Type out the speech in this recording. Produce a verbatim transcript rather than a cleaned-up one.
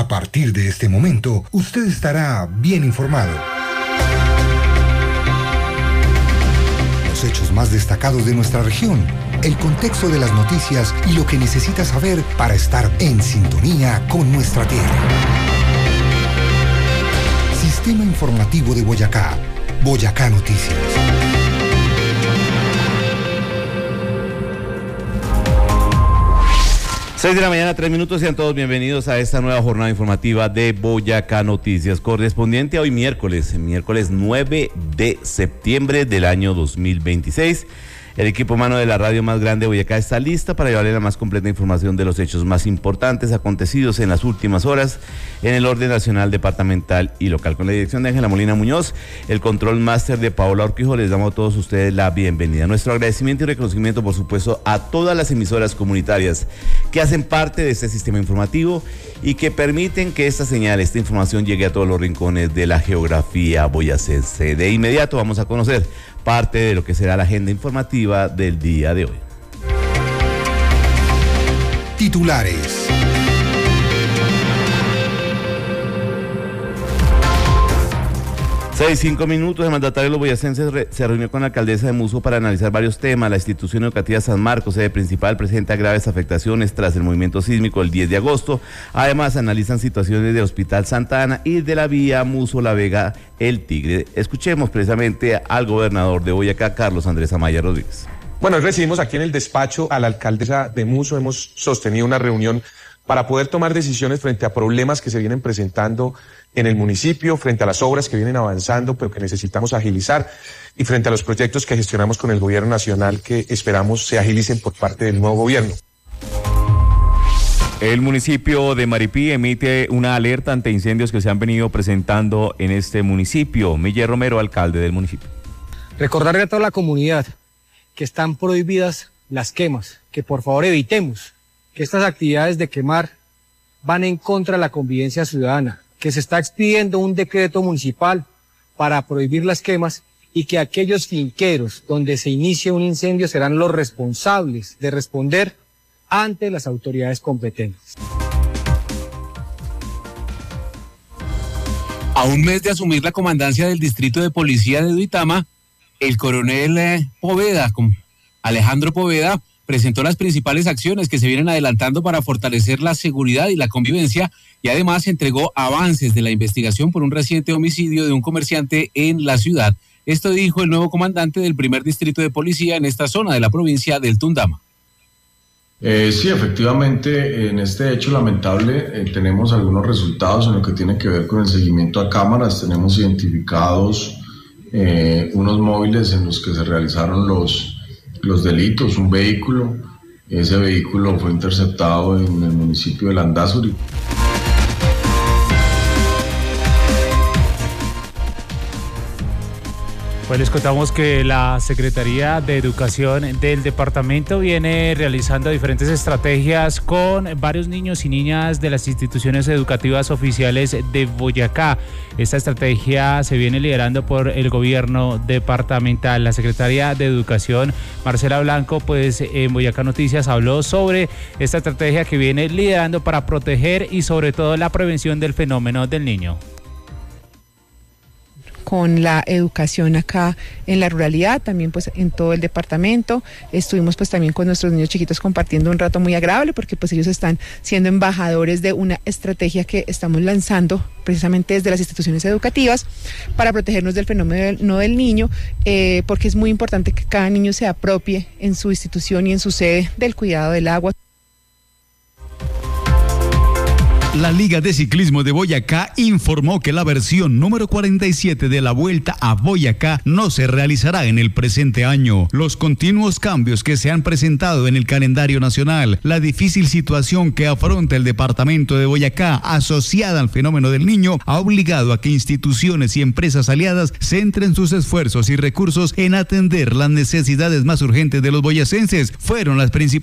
A partir de este momento, usted estará bien informado. Los hechos más destacados de nuestra región, el contexto de las noticias y lo que necesita saber para estar en sintonía con nuestra tierra. Sistema Informativo de Boyacá, Boyacá Noticias. seis de la mañana, tres minutos, sean todos bienvenidos a esta nueva jornada informativa de Boyacá Noticias, correspondiente a hoy miércoles, miércoles nueve de septiembre del año dos mil veintiséis. El equipo humano de la radio más grande de Boyacá está lista para llevarle la más completa información de los hechos más importantes acontecidos en las últimas horas en el orden nacional, departamental y local. Con la dirección de Ángela Molina Muñoz, el control máster de Paola Urquijo, les damos a todos ustedes la bienvenida. Nuestro agradecimiento y reconocimiento, por supuesto, a todas las emisoras comunitarias que hacen parte de este sistema informativo y que permiten que esta señal, esta información llegue a todos los rincones de la geografía boyacense. De inmediato vamos a conocer parte de lo que será la agenda informativa del día de hoy. Titulares. Seis, cinco minutos. El mandatario de los boyacenses re, se reunió con la alcaldesa de Muso para analizar varios temas. La institución educativa San Marcos, sede principal, presenta graves afectaciones tras el movimiento sísmico el diez de agosto. Además, analizan situaciones del Hospital Santa Ana y de la vía Muso-La Vega, El Tigre. Escuchemos precisamente al gobernador de Boyacá, Carlos Andrés Amaya Rodríguez. Bueno, hoy recibimos aquí en el despacho a la alcaldesa de Muso. Hemos sostenido una reunión para poder tomar decisiones frente a problemas que se vienen presentando en el municipio, frente a las obras que vienen avanzando, pero que necesitamos agilizar, y frente a los proyectos que gestionamos con el gobierno nacional que esperamos se agilicen por parte del nuevo gobierno. El municipio de Maripí emite una alerta ante incendios que se han venido presentando en este municipio. Miguel Romero, alcalde del municipio. Recordarle a toda la comunidad que están prohibidas las quemas, que por favor evitemos que estas actividades de quemar van en contra de la convivencia ciudadana, que se está expidiendo un decreto municipal para prohibir las quemas y que aquellos finqueros donde se inicie un incendio serán los responsables de responder ante las autoridades competentes. A un mes de asumir la comandancia del distrito de policía de Duitama, el coronel eh, Poveda, Alejandro Poveda, presentó las principales acciones que se vienen adelantando para fortalecer la seguridad y la convivencia, y además entregó avances de la investigación por un reciente homicidio de un comerciante en la ciudad. Esto dijo el nuevo comandante del primer distrito de policía en esta zona de la provincia del Tundama. Eh, sí, efectivamente, en este hecho lamentable eh, tenemos algunos resultados en lo que tiene que ver con el seguimiento a cámaras. Tenemos identificados eh, unos móviles en los que se realizaron los, los delitos, un vehículo. Ese vehículo fue interceptado en el municipio de Landazuri. Pues les contamos que la Secretaría de Educación del departamento viene realizando diferentes estrategias con varios niños y niñas de las instituciones educativas oficiales de Boyacá. Esta estrategia se viene liderando por el gobierno departamental. La Secretaría de Educación, Marcela Blanco, pues en Boyacá Noticias habló sobre esta estrategia que viene liderando para proteger y sobre todo la prevención del fenómeno del niño. Con la educación acá en la ruralidad, también pues en todo el departamento. Estuvimos pues también con nuestros niños chiquitos compartiendo un rato muy agradable, porque pues ellos están siendo embajadores de una estrategia que estamos lanzando precisamente desde las instituciones educativas para protegernos del fenómeno del, no del niño, eh, porque es muy importante que cada niño se apropie en su institución y en su sede del cuidado del agua. La Liga de Ciclismo de Boyacá informó que la versión número cuarenta y siete de la Vuelta a Boyacá no se realizará en el presente año. Los continuos cambios que se han presentado en el calendario nacional, la difícil situación que afronta el departamento de Boyacá asociada al fenómeno del niño, ha obligado a que instituciones y empresas aliadas centren sus esfuerzos y recursos en atender las necesidades más urgentes de los boyacenses. Fueron las principales